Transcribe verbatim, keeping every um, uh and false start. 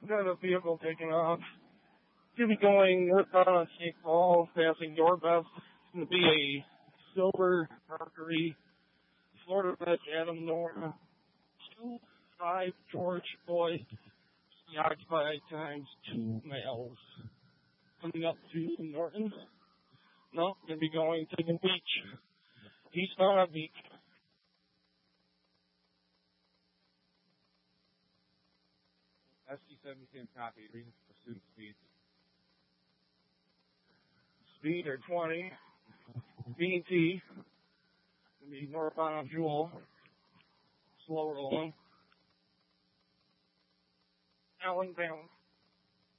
got a vehicle taking off. Gonna be going northbound on Snake Falls, passing your best. It's gonna be a silver Mercury, Florida Dutch Adam Nora, two five George Floyd, occupied times two males. Coming up to Norton. No, gonna be going to the beach. Eastbound beach. S T seventeen copy, reason for pursuit speed. Speed or twenty. B and T. Gonna be northbound on Jewel. Slow rolling. Allen bound.